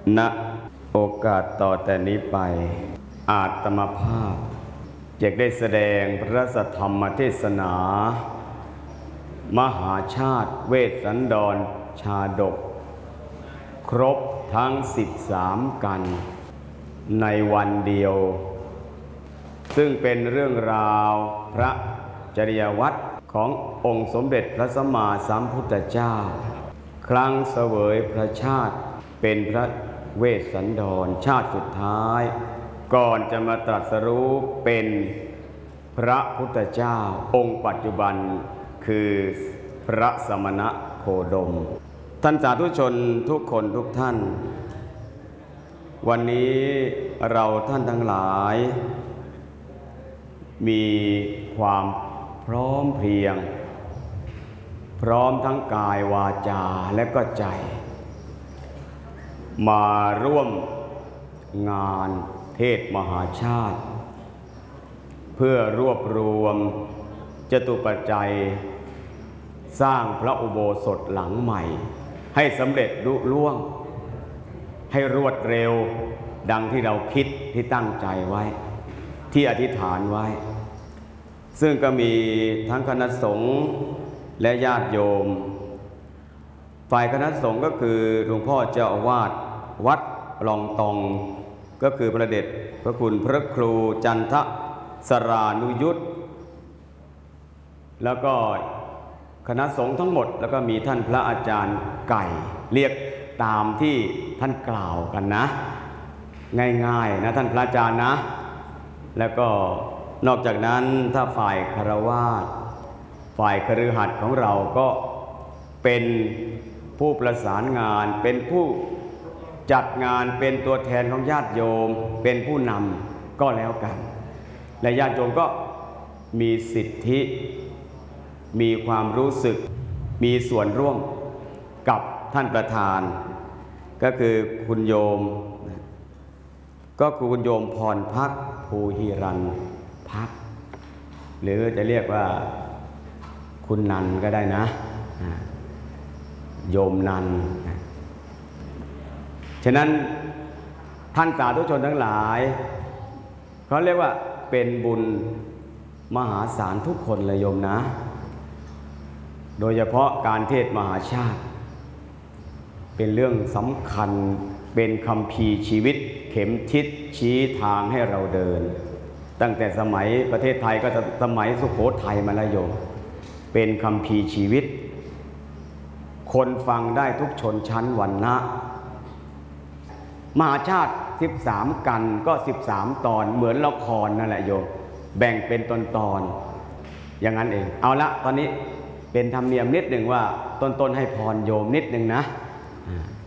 ณโอกาสต่อแต่นี้ไปอาตมาภาพจะได้แสดงพระสัทธรรมเทศนามหาชาติเวสสันดรชาดกครบทั้ง13กันในวันเดียวซึ่งเป็นเรื่องราวพระจริยวัตรขององค์สมเด็จพระสัมมาสัมพุทธเจ้าครั้งเสวยพระชาติเป็นพระเวสสันดรชาติสุดท้ายก่อนจะมาตรัสรู้เป็นพระพุทธเจ้าองค์ปัจจุบันคือพระสมณะโคดมท่านสาธุชนทุกคนทุกท่านวันนี้เราท่านทั้งหลายมีความพร้อมเพรียงพร้อมทั้งกายวาจาและก็ใจมาร่วมงานเทศมหาชาติเพื่อรวบรวมจตุปัจจัยสร้างพระอุโบสถหลังใหม่ให้สำเร็จลุล่วงให้รวดเร็วดังที่เราคิดที่ตั้งใจไว้ที่อธิษฐานไว้ซึ่งก็มีทั้งคณะสงฆ์และญาติโยมฝ่ายคณะสงฆ์ก็คือหลวงพ่อเจ้าอาวาสวัดลองตองก็คือพระเดชพระคุณพระครูจันทสรานุยุตแล้วก็คณะสงฆ์ทั้งหมดแล้วก็มีท่านพระอาจารย์ไก่เรียกตามที่ท่านกล่าวกันนะง่ายๆนะท่านพระอาจารย์นะแล้วก็นอกจากนั้นถ้าฝ่ายฆราวาสฝ่ายคฤหัสถ์ของเราก็เป็นผู้ประสานงานเป็นผู้จัดงานเป็นตัวแทนของญาติโยมเป็นผู้นำก็แล้วกันและญาติโยมก็มีสิทธิมีความรู้สึกมีส่วนร่วมกับท่านประธานก็คือคุณโยมก็คือคุณโยมพรพักภูหิรันพักหรือจะเรียกว่าคุณนันก็ได้นะโยมนันฉะนั้นท่านสาธุชนทั้งหลายเขาเรียกว่าเป็นบุญมหาศาลทุกคนเลยโยมนะโดยเฉพาะการเทศมหาชาติเป็นเรื่องสำคัญเป็นคัมภีร์ชีวิตเข็มทิศชี้ทางให้เราเดินตั้งแต่สมัยประเทศไทยก็สมัยสุโขทัยมาแล้วโยมเป็นคัมภีร์ชีวิตคนฟังได้ทุกชนชั้นวรรณะมหาชาติ13กันก็13ตอนเหมือนละครนั่นแหละโยมแบ่งเป็นตอนๆอย่างนั้นเองเอาละตอนนี้เป็นธรรมเนียมนิดหนึ่งว่าต้นให้พรโยมนิดหนึ่งนะ